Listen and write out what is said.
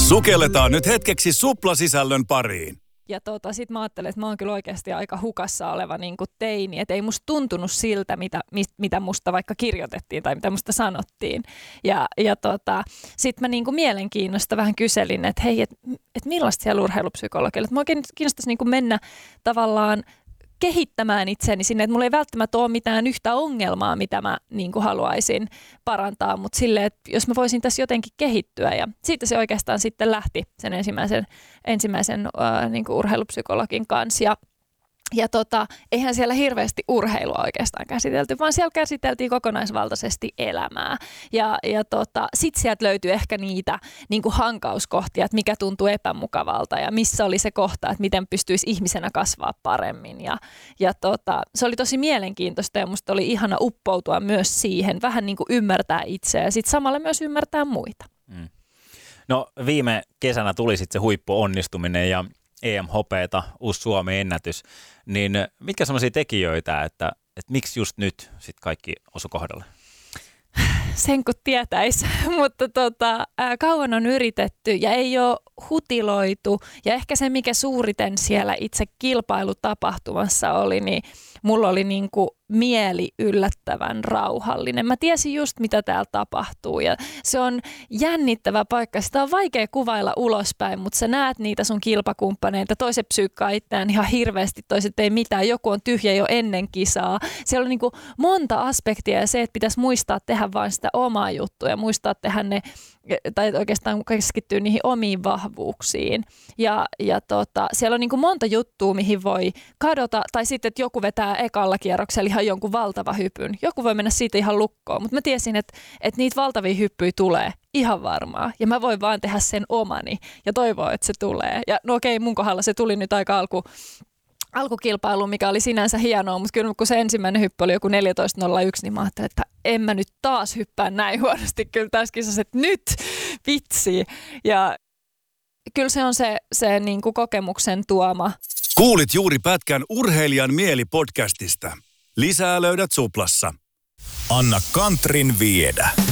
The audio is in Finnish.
Sukelletaan nyt hetkeksi suplasisällön pariin. Ja sit mä ajattelin, että mä oon kyllä oikeasti aika hukassa oleva niin kuin teini, että ei musta tuntunut siltä, mitä musta vaikka kirjoitettiin tai mitä musta sanottiin. Ja sit mä niin kuin mielenkiinnosta vähän kyselin, että hei, että millaista siellä urheilupsykologilla, että mä oikein kiinnostaisi niin kuin mennä tavallaan kehittämään itseäni sinne, että mulla ei välttämättä ole mitään yhtä ongelmaa, mitä mä niin kuin haluaisin parantaa, mutta silleen, että jos mä voisin tässä jotenkin kehittyä. Ja siitä se oikeastaan sitten lähti sen ensimmäisen niin kuin urheilupsykologin kanssa. Ja eihän siellä hirveästi urheilua oikeastaan käsitelty, vaan siellä käsiteltiin kokonaisvaltaisesti elämää. Ja sitten sieltä löytyi ehkä niitä niin kuin hankauskohtia, että mikä tuntuu epämukavalta ja missä oli se kohta, että miten pystyisi ihmisenä kasvaa paremmin. Ja se oli tosi mielenkiintoista ja musta oli ihana uppoutua myös siihen, vähän niin kuin ymmärtää itseä ja sitten samalla myös ymmärtää muita. No viime kesänä tuli sitten se huippuonnistuminen ja EM-hopeeta, uusi Suomi-ennätys, niin mitkä sellaisia tekijöitä, että miksi just nyt sitten kaikki osu kohdalle? Sen kun tietäisi, mutta kauan on yritetty ja ei ole hutiloitu ja ehkä se mikä suuriten siellä itse kilpailutapahtumassa oli, niin mulla oli niinku mieli yllättävän rauhallinen. Mä tiesin just mitä täällä tapahtuu ja se on jännittävä paikka. Sitä on vaikea kuvailla ulospäin, mutta sä näet niitä sun kilpakumppaneita. Toiset psyykkaa itseään ihan hirveästi, toiset ei mitään. Joku on tyhjä jo ennen kisaa. Siellä on niinku monta aspektia ja se, että pitäisi muistaa tehdä vain sitä omaa juttua ja muistaa tehdä ne, tai oikeastaan keskittyä niihin omiin vahvuuksiin. Ja siellä on niinku monta juttua, mihin voi kadota, tai sitten, että joku vetää ekalla kierroksella ihan jonkun valtava hypyn. Joku voi mennä siitä ihan lukkoon, mutta mä tiesin, että niitä valtavia hyppyjä tulee ihan varmaa. Ja mä voin vaan tehdä sen omani ja toivoa, että se tulee. Ja no okei, mun kohdalla se tuli nyt aika alkukilpailu, mikä oli sinänsä hienoa, mutta kyllä kun se ensimmäinen hyppy oli joku 14.01, niin mä ajattelin, että en mä nyt taas hyppää näin huonosti kyllä tässä kisassa, että nyt vitsi. Ja kyllä se on se niin kuin kokemuksen tuoma. Kuulit juuri pätkän Urheilijan mieli-podcastista. Lisää löydät suplassa. Anna Kantrin viedä.